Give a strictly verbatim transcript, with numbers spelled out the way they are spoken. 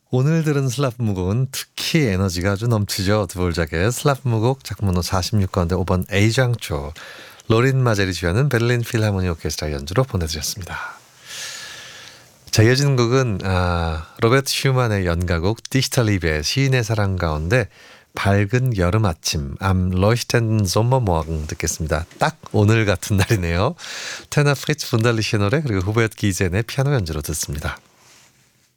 오늘 들은 슬라프 무곡은 특히 에너지가 아주 넘치죠. 드볼작의 슬라프 무곡 작품번호 사십육 가운데 오 번 A장조 로린 마젤이 주연은 베를린 필하모니 오케스트라 연주로 보내드렸습니다. 자, 이어지는 곡은 아, 로베르트 슈만의 연가곡 디히탈리베 시인의 사랑 가운데 밝은 여름 아침 암 러이히텐 sommermorgen 듣겠습니다. 딱 오늘 같은 날이네요. 테너 프리츠 분달리시의 노래 그리고 후베르트 기젠의 피아노 연주로 듣습니다.